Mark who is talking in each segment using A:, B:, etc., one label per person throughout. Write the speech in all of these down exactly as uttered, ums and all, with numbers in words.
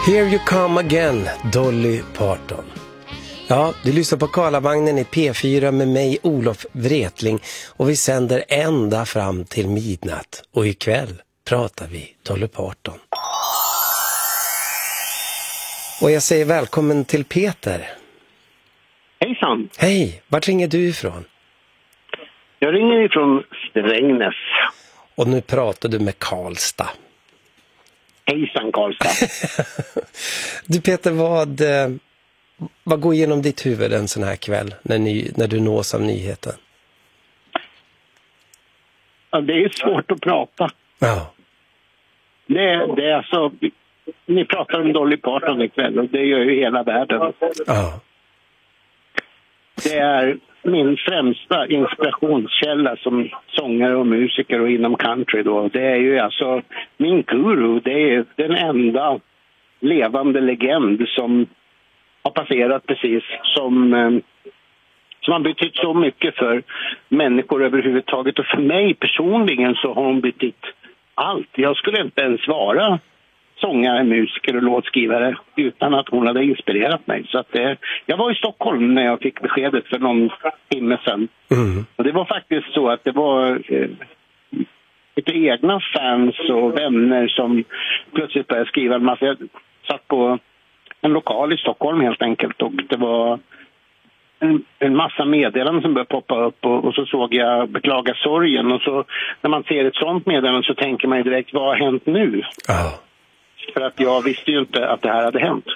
A: Here you come again, Dolly Parton. Ja, du lyssnar på Karlavagnen i P fyra med mig, Olof Wretling, och vi sänder ända fram till midnatt. Och ikväll pratar vi Dolly Parton. Och jag säger välkommen till Peter.
B: Hejsan.
A: Hej, vart ringer du ifrån?
B: Jag ringer ifrån Strängnäs.
A: Och nu pratar du med Karlstad.
B: Hejsan Karlstad.
A: Du Peter, vad, vad går igenom ditt huvud en sån här kväll när, ny, när du nås av nyheten?
B: Ja, det är svårt att prata.
A: Ja.
B: Det, det är alltså, ni pratar om Dolly Parton ikväll och det gör ju hela världen.
A: Ja.
B: Det är min främsta inspirationskälla som sångare och musiker och inom country då. Det är ju alltså min guru, det är den enda levande legend som har passerat precis som, som har betytt så mycket för människor överhuvudtaget. Och för mig personligen så har hon betytt allt. Jag skulle inte ens vara sångare, musiker och låtskrivare utan att hon hade inspirerat mig. Så att det, jag var i Stockholm när jag fick beskedet för någon timme sedan. Mm. Och det var faktiskt så att det var eh, lite egna fans och vänner som plötsligt började skriva en massa. Jag satt på en lokal i Stockholm helt enkelt och det var en, en massa meddelanden som började poppa upp och, och så såg jag beklaga sorgen och så när man ser ett sånt meddelande så tänker man direkt, vad har hänt nu?
A: Ja.
B: För att jag visste ju inte att det här hade hänt.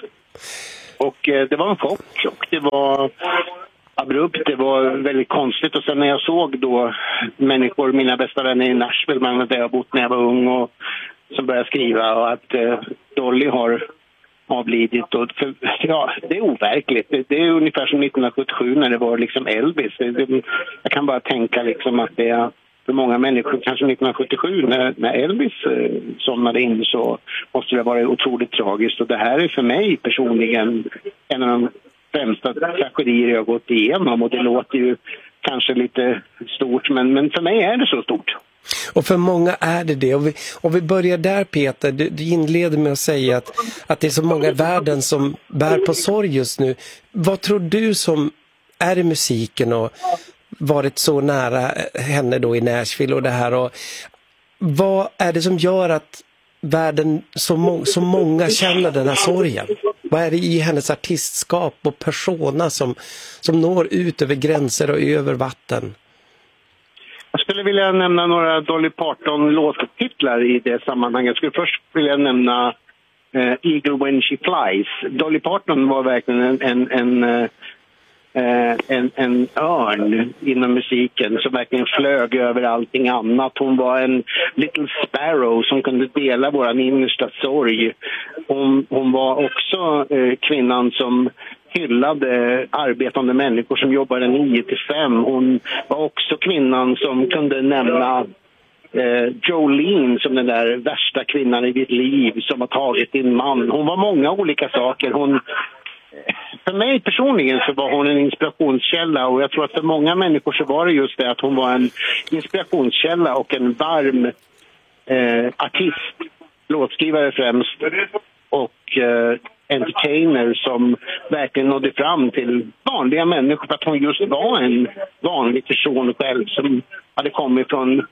B: Och eh, det var en chock och det var abrupt, det var väldigt konstigt. Och sen när jag såg då människor, mina bästa vänner i Nashville, där jag bott när jag var ung och som började skriva och att eh, Dolly har avlidit. Och för, ja, det är overkligt. Det, det är ungefär som nittonhundrasjuttiosju när det var liksom Elvis. Det, det, jag kan bara tänka liksom att det är för många människor, kanske nittonhundrasjuttiosju när, när Elvis eh, somnade in, så måste det vara otroligt tragiskt. Och det här är för mig personligen en av de främsta tragedier jag har gått igenom. Och det låter ju kanske lite stort, men, men för mig är det så stort.
A: Och för många är det det. Och vi, och vi börjar där, Peter. Du, du inleder med att säga att, att det är så många i världen som bär på sorg just nu. Vad tror du som är i musiken och varit så nära henne då i Nashville och det här, och vad är det som gör att världen så, må- så många känner den här sorgen? Vad är det i hennes artistskap och persona som, som når ut över gränser och över vatten?
B: Jag skulle vilja nämna några Dolly Parton-låttitlar i det sammanhanget. Jag skulle först vilja nämna uh, Eagle When She Flies. Dolly Parton var verkligen en, en, en uh, Eh, en, en örn inom musiken som verkligen flög över allting annat. Hon var en little sparrow som kunde dela våran innersta sorg. Hon, hon var också eh, kvinnan som hyllade arbetande människor som jobbade nio till fem. Hon var också kvinnan som kunde nämna eh, Jolene som den där värsta kvinnan i ditt liv som har tagit din man. Hon var många olika saker. Hon För mig personligen så var hon en inspirationskälla, och jag tror att för många människor så var det just det att hon var en inspirationskälla och en varm eh, artist, låtskrivare främst, och eh, entertainer som verkligen nådde fram till vanliga människor, för att hon just var en vanlig person själv som hade kommit från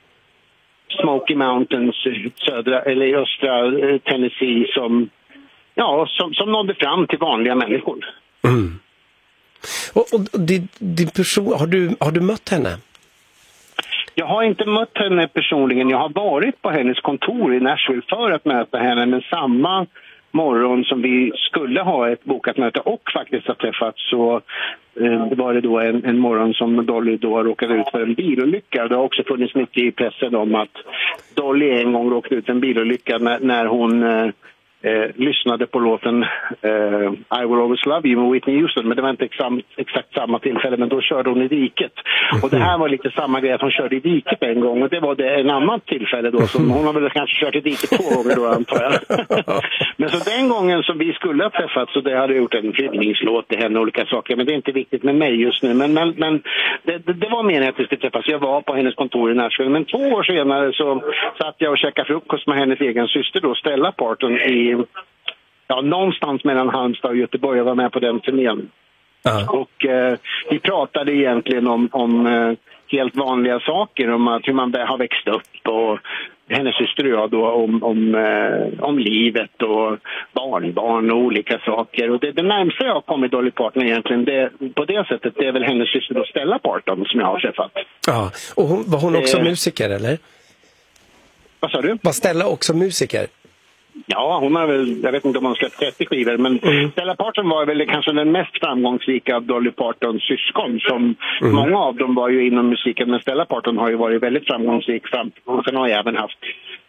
B: Smoky Mountains, södra eller östra eh, Tennessee, som Ja, som, som nådde fram till vanliga människor. Mm.
A: Och, och din, din person, har du, har du mött henne?
B: Jag har inte mött henne personligen. Jag har varit på hennes kontor i Nashville för att möta henne. Men samma morgon som vi skulle ha ett bokat möte och faktiskt har träffats, så eh, var det då en, en morgon som Dolly då råkade ut för en bilolycka. Det har också funnits mycket i pressen om att Dolly en gång råkade ut för en bilolycka när, när hon... Eh, Eh, lyssnade på låten eh, I Will Always Love You med Whitney Houston, men det var inte exakt, exakt samma tillfälle, men då körde hon i diket. Och det här var lite samma grej, att hon körde i diket en gång, och det var det en annan tillfälle då, som hon har väl kanske kört i diket två gånger då, antar jag. Men så den gången som vi skulle ha träffats, så det hade gjort en hyllningslåt till henne och olika saker, men det är inte viktigt med mig just nu, men, men, men det, det, det var meningen att vi skulle träffas. Jag var på hennes kontor i Nashville, men två år senare så satt jag och käkade frukost med hennes egen syster då, Stella Parton, i ja, någonstans mellan Halmstad och Göteborg. Jag var med på den turnén.
A: Ja.
B: Och eh, vi pratade egentligen om, om eh, helt vanliga saker, om att hur man har växt upp, och hennes syster och jag då om, om, eh, om livet och barnbarn och olika saker. Och det, det närmsta jag kom i Dolly Parton egentligen, det, på det sättet, det är väl hennes syster då Stella Parton som jag har träffat.
A: Ja, och hon, var hon också
B: eh,
A: musiker, eller?
B: Vad sa du?
A: Var Stella också musiker?
B: Ja, hon har väl, jag vet inte om hon släppt trettio skivor, men mm. Stella Parton var väl kanske den mest framgångsrika av Dolly Partons syskon, som mm. många av dem var ju inom musiken, men Stella Parton har ju varit väldigt framgångsrik fram, och sen har jag även haft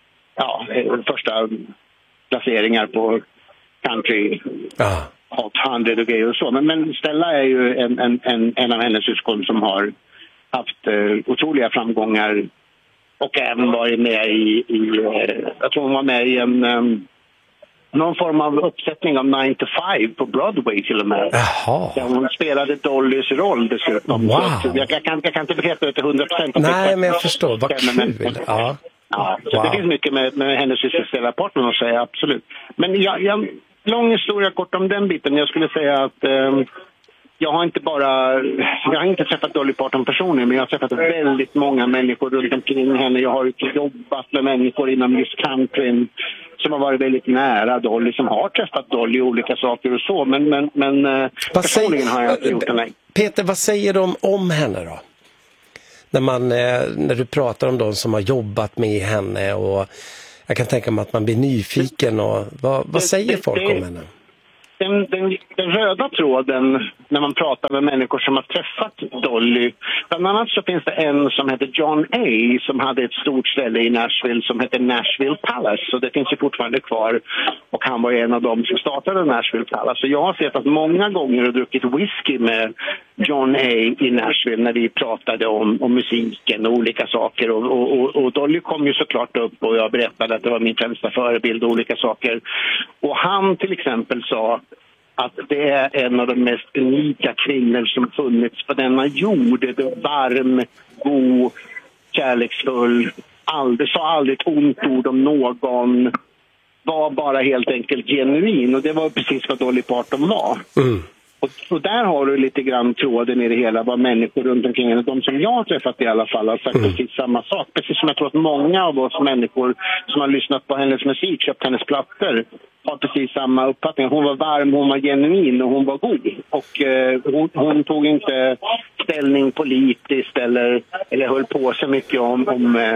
B: ja, första placeringar på country
A: ah.
B: Hot hundra och grejer och så, men, men Stella är ju en, en, en, en av hennes syskon som har haft uh, otroliga framgångar. Och även varit med i, i, jag tror hon var med i en, um, någon form av uppsättning av nine to five på Broadway till och med.
A: Jaha.
B: Där hon spelade Dollys roll dessutom.
A: Wow.
B: Så jag, jag, kan, jag kan inte bekräfta det till hundra procent.
A: Nej, men jag förstår. Vad kul. Ja.
B: Ja, så wow. Det finns mycket med, med hennes syster Stella Parton att säga, absolut. Men jag, jag, lång historia kort om den biten. Jag skulle säga att... Um, Jag har inte bara, jag har inte träffat Dolly Parton personligen, men jag har träffat väldigt många människor runt omkring henne. Jag har jobbat med människor inom just countryn som har varit väldigt nära Dolly, som har träffat Dolly i olika saker och så. Men, men, men personligen har jag inte gjort det. Nej.
A: Peter, vad säger de om henne då? När, man, när du pratar om de som har jobbat med henne, och jag kan tänka mig att man blir nyfiken. Och, vad, vad säger folk det, det, om henne?
B: Den, den, den röda tråden när man pratar med människor som har träffat Dolly, bland annat så finns det en som heter John A. som hade ett stort ställe i Nashville som heter Nashville Palace, och det finns ju fortfarande kvar, och han var en av dem som startade Nashville Palace. Så jag har sett att många gånger och druckit whisky med John A. i Nashville när vi pratade om, om musiken och olika saker, och, och, och, och Dolly kom ju såklart upp och jag berättade att det var min främsta förebild och olika saker, och han till exempel sa att det är en av de mest unika kvinnor som funnits på denna jord. Det är varm, god, kärleksfull, aldrig, sa aldrig ett ont ord om någon, var bara helt enkelt genuin, och det var precis vad Dolly Parton var. Mm. Och, och där har du lite grann tråden i det hela, vad människor runt omkring, de som jag har träffat i alla fall, har sagt mm. precis samma sak. Precis som jag tror att många av oss människor som har lyssnat på hennes musik, köpt hennes plattor, har precis samma uppfattning. Hon var varm, hon var genuin och hon var god. Och eh, hon, hon tog inte ställning politiskt eller, eller höll på så mycket om... om eh,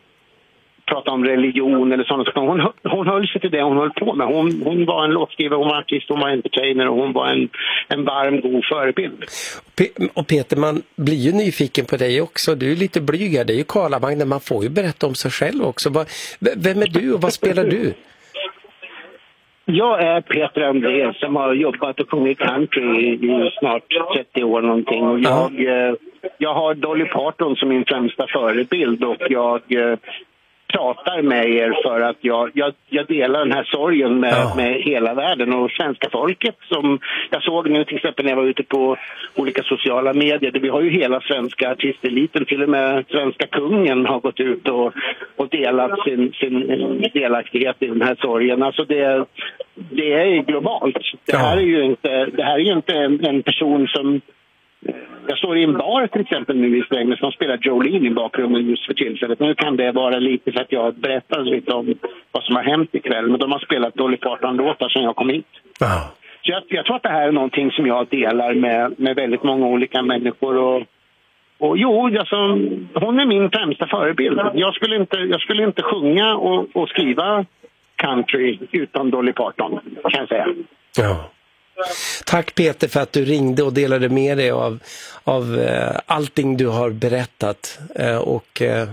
B: prata om religion eller sånt. Hon, hon höll sig till det hon höll på med. Hon, hon var en låtskrivare, hon var artist, hon var entertainer, och hon var en, en varm, god förebild.
A: Och Peter, man blir ju nyfiken på dig också. Du är lite blyg, det är ju Karlavagnen. Man får ju berätta om sig själv också. Vem är du och vad spelar du?
B: Jag är Peter André som har jobbat och sjungit country i snart trettio år någonting. Och jag, uh-huh. jag har Dolly Parton som min främsta förebild, och jag pratar med er för att jag, jag, jag delar den här sorgen med, ja. med hela världen och svenska folket. Som jag såg nu till exempel när jag var ute på olika sociala medier. Vi har ju hela svenska artisteliten, till och med svenska kungen har gått ut och, och delat sin, sin delaktighet i den här sorgen. Alltså det, det är globalt. Det här är ju inte, det här är ju inte en, en person som... Jag står i en bar till exempel nu i Strängnäs som spelar Jolene i bakgrunden just för tillfället. Nu kan det vara lite så att jag berättar lite om vad som har hänt ikväll. Men de har spelat Dolly Parton-låtar sedan jag kom hit.
A: Wow.
B: Så jag, jag tror att det här är någonting som jag delar med, med väldigt många olika människor. Och, och jo, alltså, hon är min främsta förebild. Jag skulle inte, jag skulle inte sjunga och, och skriva country utan Dolly Parton, kan jag säga.
A: Ja. Tack Peter för att du ringde och delade med dig av, av eh, allting du har berättat. Eh, och eh,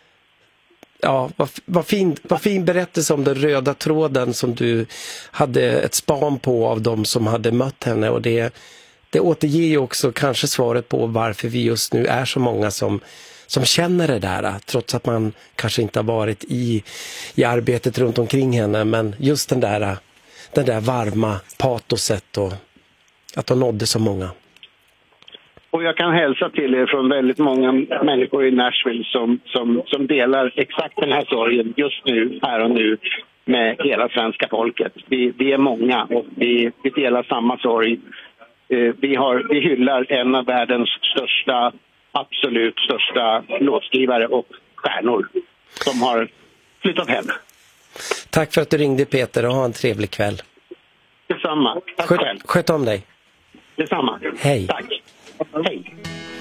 A: ja, vad, vad, fin, vad fin berättelse om den röda tråden som du hade ett span på av de som hade mött henne. Och det, det återger ju också kanske svaret på varför vi just nu är så många som, som känner det där. Trots att man kanske inte har varit i, i arbetet runt omkring henne. Men just den där... den där varma patoset och att de nådde så många.
B: Och jag kan hälsa till er från väldigt många människor i Nashville som, som, som delar exakt den här sorgen just nu, här och nu. med hela svenska folket. Vi, vi är många och vi, vi delar samma sorg. Eh, vi, har, vi hyllar en av världens största, absolut största låtskrivare och stjärnor som har flyttat hem.
A: Tack för att du ringde, Peter, och ha en trevlig kväll.
B: Detsamma. Tack
A: Sköt,
B: själv.
A: sköt om dig.
B: Detsamma.
A: Hej.
B: Tack. Hej.